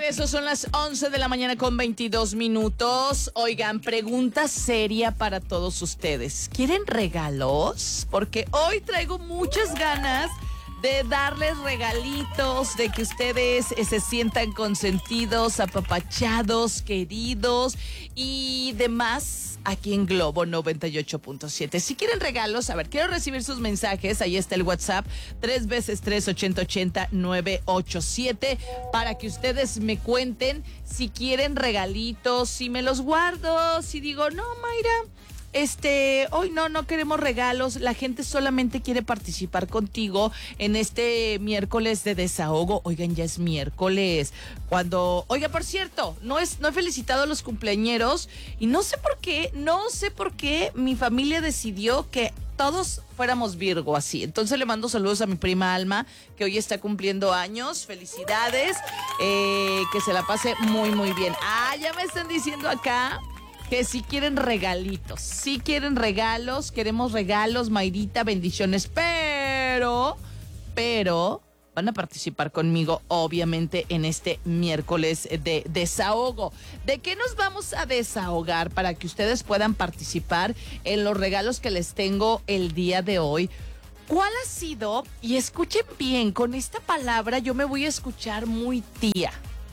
regreso, son las 11 de la mañana con 22 minutos. Oigan, pregunta seria para todos ustedes. ¿Quieren regalos? Porque hoy traigo muchas ganas de darles regalitos, de que ustedes se sientan consentidos, apapachados, queridos y demás aquí en Globo 98.7. Si quieren regalos, a ver, quiero recibir sus mensajes. Ahí está el WhatsApp, 3x3-8080-987, para que ustedes me cuenten si quieren regalitos, si me los guardo, si digo, no, Mayra, hoy no queremos regalos, la gente solamente quiere participar contigo en este miércoles de desahogo. Oigan, ya es miércoles. Oiga, por cierto, no he felicitado a los cumpleañeros y no sé por qué mi familia decidió que todos fuéramos Virgo así. Entonces le mando saludos a mi prima Alma, que hoy está cumpliendo años. Felicidades, que se la pase muy, muy bien. Ya me están diciendo acá que si quieren regalitos, si quieren regalos, queremos regalos, Mayrita, bendiciones, pero van a participar conmigo, obviamente, en este miércoles de desahogo. ¿De qué nos vamos a desahogar para que ustedes puedan participar en los regalos que les tengo el día de hoy? ¿Cuál ha sido? Y escuchen bien, con esta palabra yo me voy a escuchar muy tía.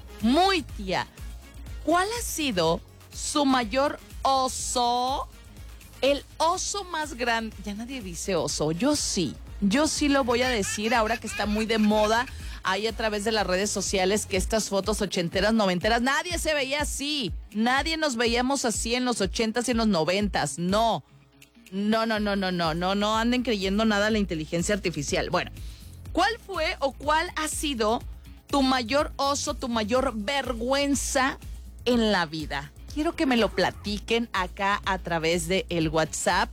¿Cuál ha sido su mayor oso? El oso más grande. Ya nadie dice oso. Yo sí lo voy a decir ahora que está muy de moda ahí a través de las redes sociales, que estas fotos ochenteras, noventeras, nadie se veía así. Nadie nos veíamos así en los 80s y en los 90s. No anden creyendo nada a la inteligencia artificial. Bueno, ¿cuál fue o cuál ha sido tu mayor oso, tu mayor vergüenza en la vida? Quiero que me lo platiquen acá a través de el WhatsApp,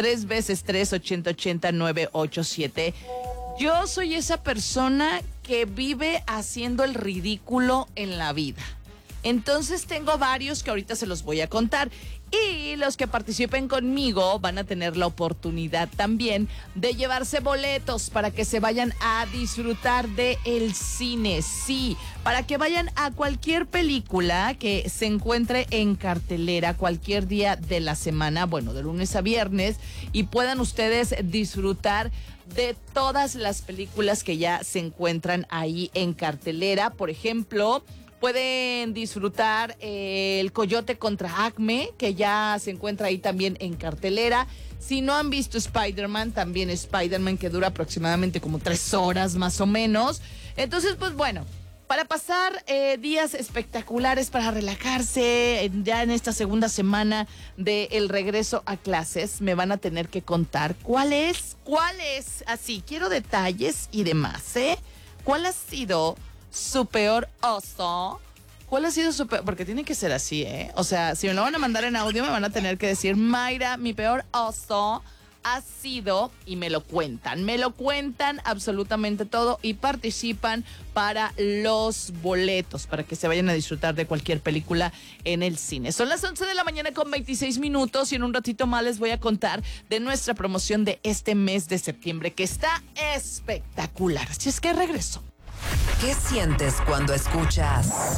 3x3-8080-987. Yo soy esa persona que vive haciendo el ridículo en la vida. Entonces tengo varios que ahorita se los voy a contar. Y los que participen conmigo van a tener la oportunidad también de llevarse boletos para que se vayan a disfrutar del cine. Sí, para que vayan a cualquier película que se encuentre en cartelera cualquier día de la semana, bueno, de lunes a viernes, y puedan ustedes disfrutar de todas las películas que ya se encuentran ahí en cartelera. Por ejemplo, pueden disfrutar El Coyote contra Acme, que ya se encuentra ahí también en cartelera. Si no han visto Spider-Man, también Spider-Man, que dura aproximadamente como 3 horas más o menos. Entonces, pues bueno, para pasar días espectaculares, para relajarse ya en esta segunda semana del regreso a clases, me van a tener que contar cuál es, así, quiero detalles y demás, ¿cuál ha sido su peor oso? ¿Cuál ha sido su peor? Porque tiene que ser así, O sea, si me lo van a mandar en audio, me van a tener que decir, Mayra, mi peor oso ha sido, y me lo cuentan absolutamente todo y participan para los boletos, para que se vayan a disfrutar de cualquier película en el cine. Son las 11 de la mañana con 26 minutos y en un ratito más les voy a contar de nuestra promoción de este mes de septiembre, que está espectacular. Así es que regreso. ¿Qué sientes cuando escuchas